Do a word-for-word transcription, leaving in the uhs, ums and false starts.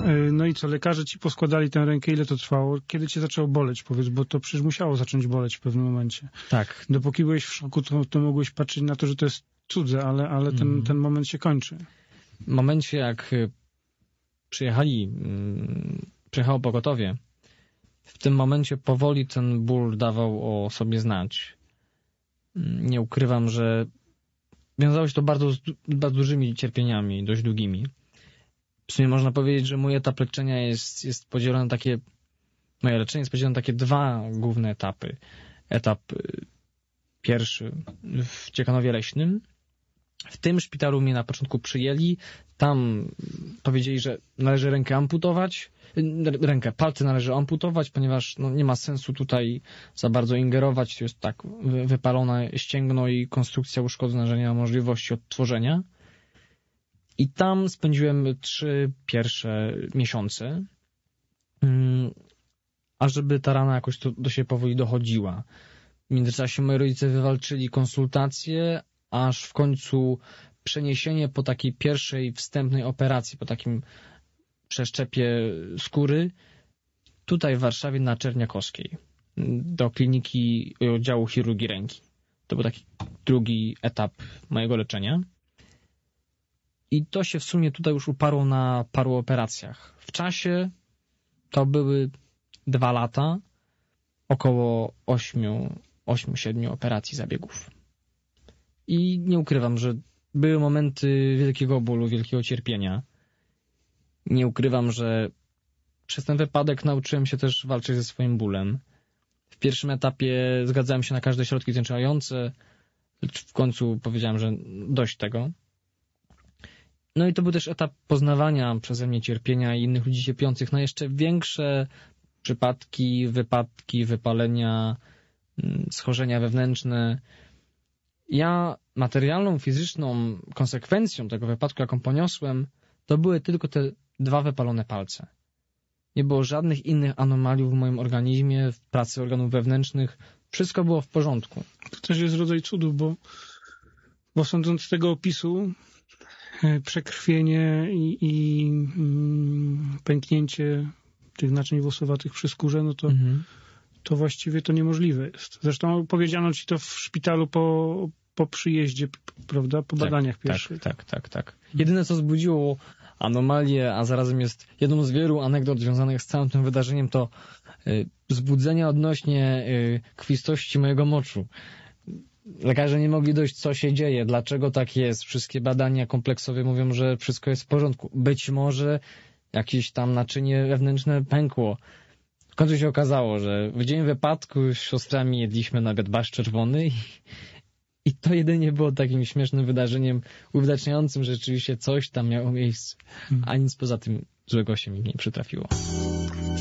No i co, lekarze ci poskładali tę rękę, ile to trwało? Kiedy cię zaczęło boleć, powiedz, bo to przecież musiało zacząć boleć w pewnym momencie. Tak. Dopóki byłeś w szoku, to, to mogłeś patrzeć na to, że to jest cudze, ale, ale ten, mm. ten moment się kończy. W momencie, jak przyjechali, przyjechało pogotowie, w tym momencie powoli ten ból dawał o sobie znać. Nie ukrywam, że wiązało się to bardzo z bardzo dużymi cierpieniami, dość długimi. W sumie można powiedzieć, że mój etap leczenia jest, jest podzielony na takie, moje leczenie jest podzielone na takie dwa główne etapy. Etap pierwszy w Ciechanowie Leśnym. W tym szpitalu mnie na początku przyjęli. Tam powiedzieli, że należy rękę amputować. Rękę, palce należy amputować, ponieważ no, nie ma sensu tutaj za bardzo ingerować. To jest tak wypalone ścięgno i konstrukcja uszkodzona, że nie ma możliwości odtworzenia. I tam spędziłem trzy pierwsze miesiące, ażeby ta rana jakoś do, do siebie powoli dochodziła. W międzyczasie moi rodzice wywalczyli konsultacje, aż w końcu przeniesienie po takiej pierwszej wstępnej operacji, po takim przeszczepie skóry, tutaj w Warszawie na Czerniakowskiej, do kliniki oddziału chirurgii ręki. To był taki drugi etap mojego leczenia. I to się w sumie tutaj już uparło na paru operacjach. W czasie to były dwa lata, około ośmiu, ośmiu, siedmiu operacji, zabiegów. I nie ukrywam, że były momenty wielkiego bólu, wielkiego cierpienia. Nie ukrywam, że przez ten wypadek nauczyłem się też walczyć ze swoim bólem. W pierwszym etapie zgadzałem się na każde środki znieczulające, lecz w końcu powiedziałem, że dość tego. No i to był też etap poznawania przeze mnie cierpienia i innych ludzi cierpiących na jeszcze większe przypadki, wypadki, wypalenia, schorzenia wewnętrzne. Ja materialną, fizyczną konsekwencją tego wypadku, jaką poniosłem, to były tylko te dwa wypalone palce. Nie było żadnych innych anomaliów w moim organizmie, w pracy organów wewnętrznych. Wszystko było w porządku. To też jest rodzaj cudu, bo, bo sądząc z tego opisu, przekrwienie i, i mm, pęknięcie tych naczyń włosowatych przy skórze, no to, mhm. to właściwie to niemożliwe jest. Zresztą powiedziano ci to w szpitalu po, po przyjeździe, prawda, po badaniach tak, pierwszych. Tak, tak, tak, tak. Jedyne, co zbudziło anomalię, a zarazem jest jedną z wielu anegdot związanych z całym tym wydarzeniem, to y, wzbudzenia odnośnie y, kwistości mojego moczu. Lekarze nie mogli dojść, co się dzieje, dlaczego tak jest. Wszystkie badania kompleksowe mówią, że wszystko jest w porządku. Być może jakieś tam naczynie wewnętrzne pękło. W końcu się okazało, że w dzień wypadku z siostrami jedliśmy na obiad barszcz czerwony i, i to jedynie było takim śmiesznym wydarzeniem uwidaczniającym, że rzeczywiście coś tam miało miejsce, a nic poza tym złego się mi nie przytrafiło.